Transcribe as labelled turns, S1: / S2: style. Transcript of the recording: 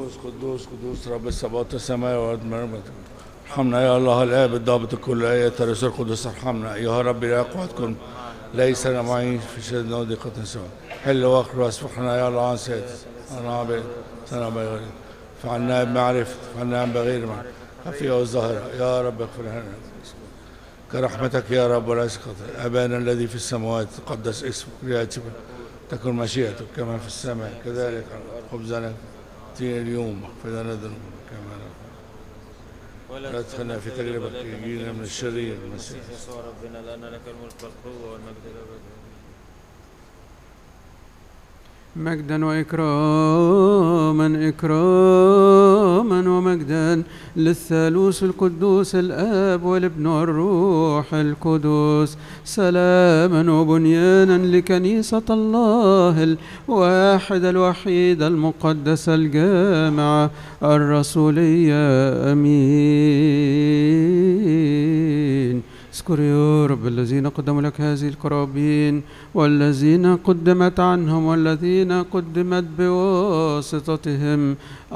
S1: قدوس قدوس قدوس رب السماوات والسماء والارض مرمت. ارحمنا يا الله الاب الضابط الكل ايه الرسول القدس ارحمنا يا رب لا قوتكم ليس لنا معين في شدة وضيقة سواء. حل واخر واسفحنا يا الله عن سيادس انا عبيد سنة بغير فعنا بمعرفة فعنا بغير معرفة خفية والظاهرة يا رب اغفر لنا كرحمتك يا رب ولا سخطك. أبانا الذي في السماوات تقدس اسمك ليأتي تكن مشيئتك كما في السماء كذلك على الأرض. خبزنا اتينا اليوم واغفر لنا ذنوبنا كما نغفر ولا تدخلنا في تجربة نجينا من الشرير المسيح يسوع ربنا لأن لك الملك والقوة والمجد الأبدي.
S2: مجدا وإكراما إكراما ومجدا للثالوث القدوس الآب والابن والروح القدس سلاما وبنيانا لكنيسة الله الواحدة الوحيدة المقدسة الجامعة الرسولية آمين. اذكر يا رب الذين قدموا لك هذه القرابين والذين قدمت عنهم والذين قدمت بواسطتهم